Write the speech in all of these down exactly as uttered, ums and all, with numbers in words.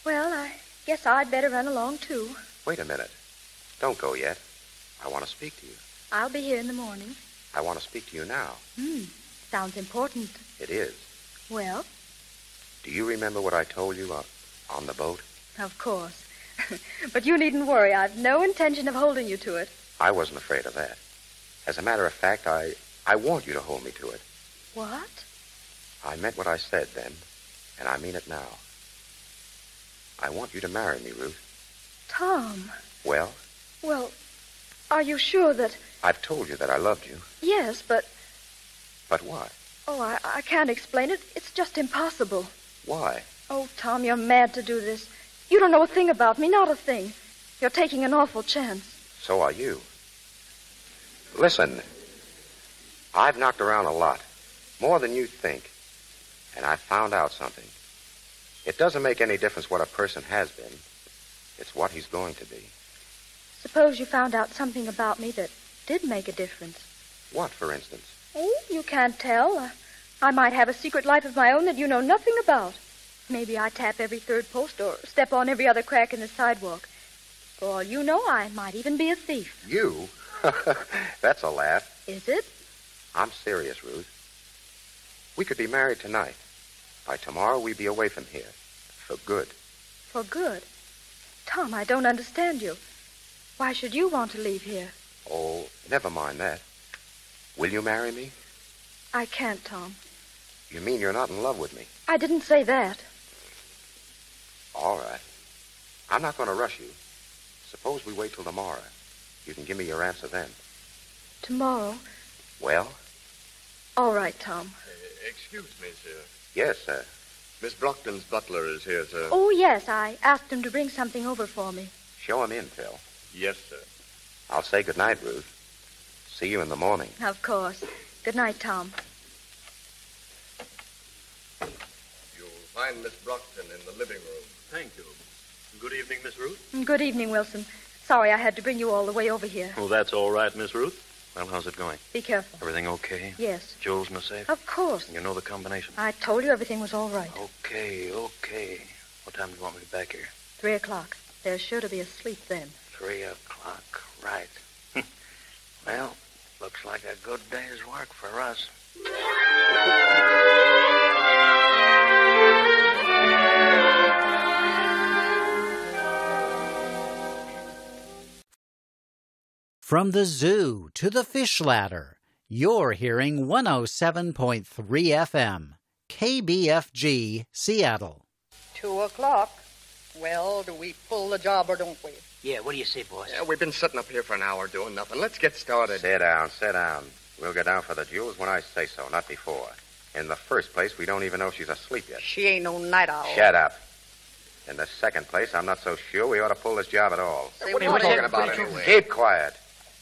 Well, I guess I'd better run along, too. Wait a minute. Don't go yet. I want to speak to you. I'll be here in the morning. I want to speak to you now. Hmm. Sounds important. It is. Well? Do you remember what I told you on, on the boat? Of course. But you needn't worry. I've no intention of holding you to it. I wasn't afraid of that. As a matter of fact, I, I want you to hold me to it. What? I meant what I said then, and I mean it now. I want you to marry me, Ruth. Tom. Well? Well, are you sure that... I've told you that I loved you. Yes, but... But what? Oh, I, I can't explain it. It's just impossible. Why? Oh, Tom, you're mad to do this. You don't know a thing about me, not a thing. You're taking an awful chance. So are you. Listen, I've knocked around a lot, more than you think, and I've found out something. It doesn't make any difference what a person has been. It's what he's going to be. Suppose you found out something about me that did make a difference. What, for instance? Oh, you can't tell. Uh, I might have a secret life of my own that you know nothing about. Maybe I tap every third post or step on every other crack in the sidewalk. For all you know, I might even be a thief. You? That's a laugh. Is it? I'm serious, Ruth. We could be married tonight. By tomorrow, we'd be away from here. For good. For good? Tom, I don't understand you. Why should you want to leave here? Oh, never mind that. Will you marry me? I can't, Tom. You mean you're not in love with me? I didn't say that. All right. I'm not going to rush you. Suppose we wait till tomorrow. You can give me your answer then. Tomorrow? Well? All right, Tom. Uh, excuse me, sir. Yes, sir. Miss Brockton's butler is here, sir. Oh, yes. I asked him to bring something over for me. Show him in, Phil. Yes, sir. I'll say good night, Ruth. See you in the morning. Of course. Good night, Tom. You'll find Miss Brockton in the living room. Thank you. Good evening, Miss Ruth. Good evening, Wilson. Sorry I had to bring you all the way over here. Oh, that's all right, Miss Ruth. Well, how's it going? Be careful. Everything okay? Yes. Jules in the safe? Of course. You know the combination? I told you everything was all right. Okay, okay. What time do you want me back here? Three o'clock. They're sure to be asleep then. Three o'clock, right. Well, looks like a good day's work for us. From the zoo to the fish ladder, you're hearing one oh seven point three F M, K B F G, Seattle. Two o'clock. Well, do we pull the job or don't we? Yeah, what do you say, boss? Yeah, we've been sitting up here for an hour doing nothing. Let's get started. Sit down, sit down. We'll get down for the jewels when I say so, not before. In the first place, we don't even know she's asleep yet. She ain't no night owl. Shut up. In the second place, I'm not so sure we ought to pull this job at all. Say, What are you what talking is- about what is- anyway? Keep quiet.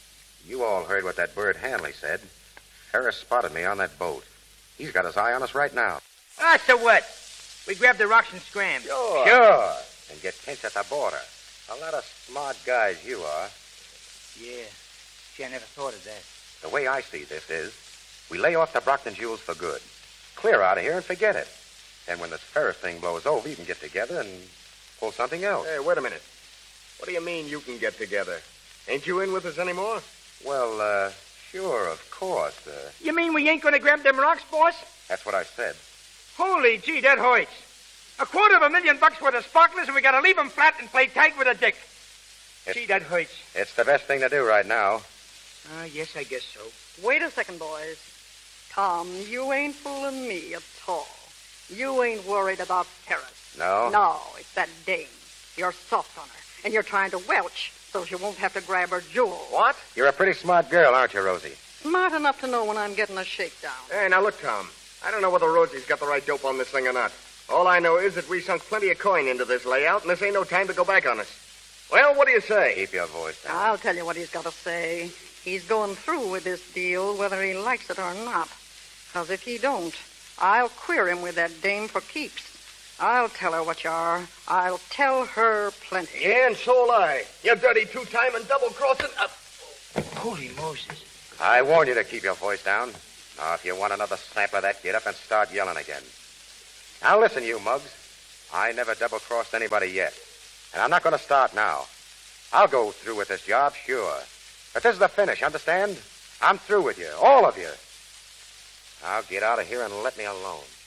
You all heard what that bird Hanley said. Ferris spotted me on that boat. He's got his eye on us right now. Ah, so what? We grabbed the rocks and scrammed. Sure. Sure. And get pinched at the border. A lot of smart guys you are. Yeah. Gee, I never thought of that. The way I see this is, we lay off the Brockton jewels for good. Clear out of here and forget it. Then when this Ferris thing blows over, you can get together and pull something else. Hey, wait a minute. What do you mean you can get together? Ain't you in with us anymore? Well, uh, sure, of course. Uh, You mean we ain't gonna grab them rocks, boss? that's what I said. Holy gee, that hurts. A quarter of a million bucks worth of sparklers, and we gotta leave them flat and play tag with a dick. It's, Gee, that hurts. it's the best thing to do right now. Ah, uh, yes, I guess so. Wait a second, boys. Tom, you ain't fooling me at all. You ain't worried about Ferris. No? No, it's that dame. You're soft on her, and you're trying to welch so she won't have to grab her jewel. What? You're a pretty smart girl, aren't you, Rosie? Smart enough to know when I'm getting a shakedown. Hey, now look, Tom. I don't know whether Rosie's got the right dope on this thing or not. All I know is that we sunk plenty of coin into this layout, and this ain't no time to go back on us. Well, what do you say? Keep your voice down. I'll tell you what he's got to say. He's going through with this deal whether he likes it or not. Because if he don't, I'll queer him with that dame for keeps. I'll tell her what you are. I'll tell her plenty. Yeah, and so'll I. You dirty two-time and double-crossing up. Holy Moses. I warn you to keep your voice down. Now, if you want another sample of that, get up and start yelling again. Now, listen, you mugs. I never double-crossed anybody yet. And I'm not going to start now. I'll go through with this job, sure. But this is the finish, understand? I'm through with you, all of you. Now get out of here and let me alone.